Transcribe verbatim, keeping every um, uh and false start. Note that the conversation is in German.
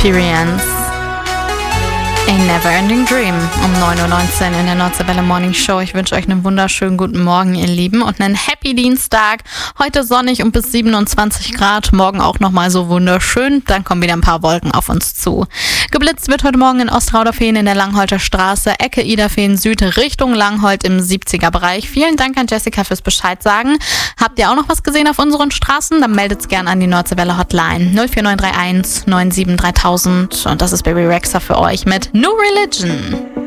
Experience. A Never-Ending Dream um neun Uhr neunzehn in der Nordseewelle Morning Show. Ich wünsche euch einen wunderschönen guten Morgen, ihr Lieben, und einen Happy Dienstag. Heute sonnig und bis siebenundzwanzig Grad. Morgen auch nochmal so wunderschön. Dann kommen wieder ein paar Wolken auf uns zu. Geblitzt wird heute Morgen in Ostrauderfehn in der Langholter Straße, Ecke Iderfehn Süd, Richtung Langholt im siebziger Bereich. Vielen Dank an Jessica fürs Bescheid sagen. Habt ihr auch noch was gesehen auf unseren Straßen? Dann meldet's gern an die Nordseewelle Hotline null vier neun drei eins neun sieben drei null null null. Und das ist Baby Rexha für euch mit New Religion.